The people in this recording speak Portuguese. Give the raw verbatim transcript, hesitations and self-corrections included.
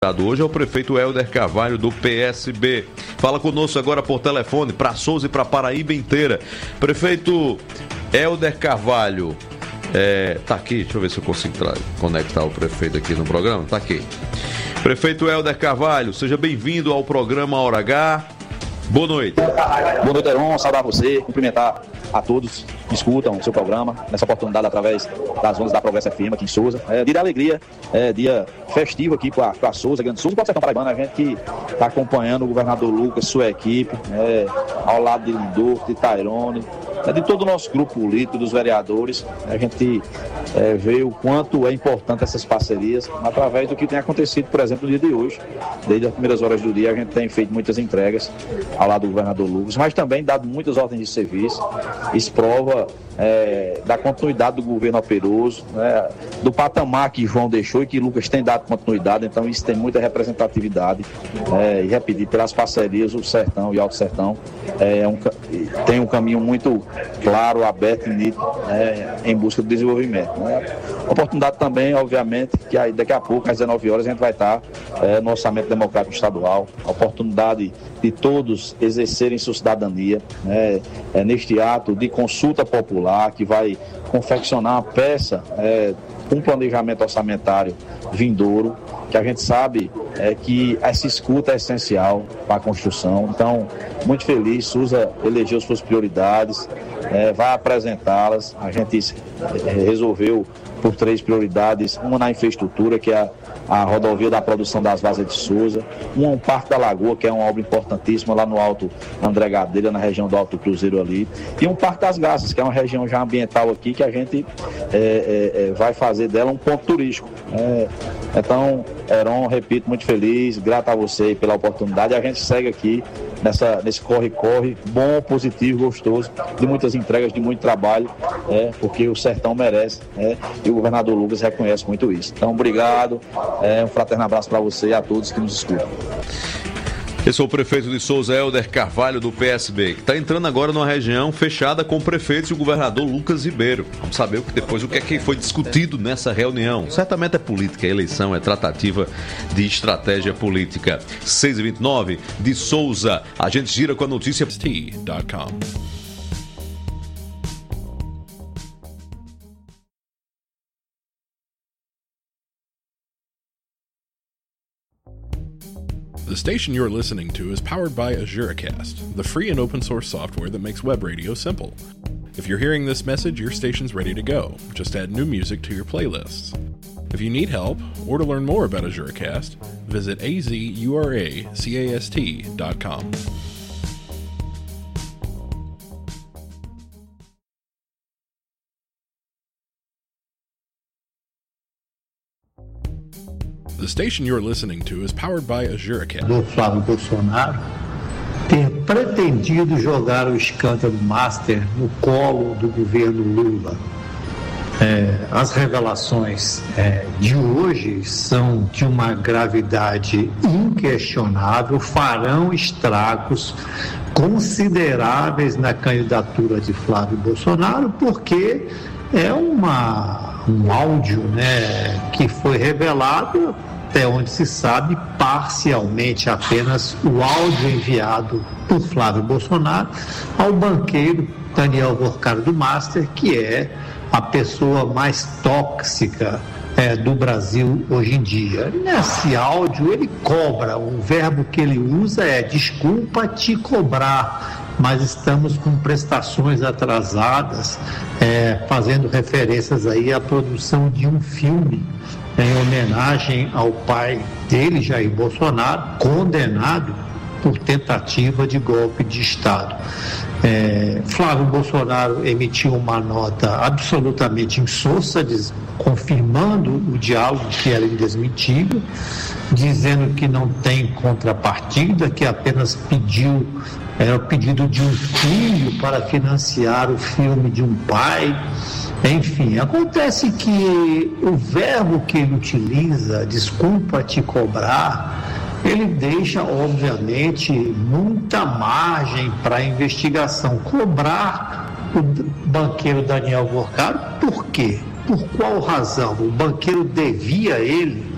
Hoje é o prefeito Hélder Carvalho, do P S B. Fala conosco agora por telefone, para Souza e para Paraíba inteira. Prefeito Hélder Carvalho, é, tá aqui, deixa eu ver se eu consigo conectar o prefeito aqui no programa. Tá aqui. Prefeito Hélder Carvalho, seja bem-vindo ao programa Hora H. Boa noite. Boa noite, Heron. Saudar você, cumprimentar a todos que escutam o seu programa, nessa oportunidade através das ondas da Progresso F M aqui em Souza. É dia de alegria, é dia festivo aqui com a, com a Souza, Grande Souza, com o Sertão Paraibano, a gente que está acompanhando o governador Lucas, sua equipe, é, ao lado de Lindor, de Tairone, é, de todo o nosso grupo político, dos vereadores. A gente é, vê o quanto é importante essas parcerias, através do que tem acontecido, por exemplo, no dia de hoje. Desde as primeiras horas do dia a gente tem feito muitas entregas ao lado do governador Lucas, mas também dado muitas ordens de serviço. Isso prova é, da continuidade do governo operoso, né, do patamar que João deixou e que Lucas tem dado continuidade. Então isso tem muita representatividade, é, e repetir, pelas parcerias, o Sertão e Alto Sertão é um, tem um caminho muito claro, aberto e nítido, é, em busca do desenvolvimento, né. Oportunidade também, obviamente, que aí daqui a pouco, às dezenove horas, a gente vai estar é, no Orçamento Democrático Estadual, a oportunidade de todos exercerem sua cidadania, né, é, neste ato de consulta popular, que vai confeccionar uma peça, é, um planejamento orçamentário vindouro, que a gente sabe é, que essa escuta é essencial para a construção. Então, muito feliz, Souza elegeu suas prioridades, é, vai apresentá-las. A gente é, resolveu por três prioridades: uma na infraestrutura, que é a, a rodovia da produção das Vazas de Souza, uma um Parque da Lagoa, que é uma obra importantíssima lá no Alto André Gadelha, na região do Alto Cruzeiro ali, e um Parque das Garças, que é uma região já ambiental aqui, que a gente é, é, é, vai fazer dela um ponto turístico. É, então, Heron, repito, muito feliz, grato a você pela oportunidade. A gente segue aqui nessa, nesse corre-corre bom, positivo, gostoso, de muitas entregas, de muito trabalho, é, porque o Sertão merece, é, e o governador Lucas reconhece muito isso. Então, obrigado, é, um fraterno abraço para você e a todos que nos escutam. Esse é o prefeito de Souza, Hélder Carvalho, do P S B, que está entrando agora numa região fechada com o prefeito e o governador Lucas Ribeiro. Vamos saber o que depois o que é que foi discutido nessa reunião. Certamente é política, é eleição, é tratativa de estratégia política. seis e vinte e nove, de Souza, a gente gira com a notícia T ponto com. The station you're listening to is powered by AzureCast, the free and open source software that makes web radio simple. If you're hearing this message, your station's ready to go. Just add new music to your playlists. If you need help, or to learn more about AzureCast, visit azuracast dot com. The station you're listening to is powered by AzureCast. Do Flávio Bolsonaro ter pretendido jogar o escândalo Master no colo do governo Lula. É, as revelações é, de hoje são de uma gravidade inquestionável, farão estragos consideráveis na candidatura de Flávio Bolsonaro, porque é uma, um áudio, né, que foi revelado, até onde se sabe, parcialmente apenas o áudio enviado por Flávio Bolsonaro ao banqueiro Daniel Vorcaro do Master, que é a pessoa mais tóxica é, do Brasil hoje em dia. Nesse áudio ele cobra, o verbo que ele usa é desculpa te cobrar, mas estamos com prestações atrasadas, é, fazendo referências aí à produção de um filme em homenagem ao pai dele, Jair Bolsonaro, condenado por tentativa de golpe de Estado. É, Flávio Bolsonaro emitiu uma nota absolutamente insossa, diz, confirmando o diálogo que era indesmentível, dizendo que não tem contrapartida, que apenas pediu, era o pedido de um filho para financiar o filme de um pai. Enfim, acontece que o verbo que ele utiliza, desculpa te cobrar, ele deixa, obviamente, muita margem para a investigação. Cobrar o banqueiro Daniel Vorcaro, por quê? Por qual razão? O banqueiro devia a ele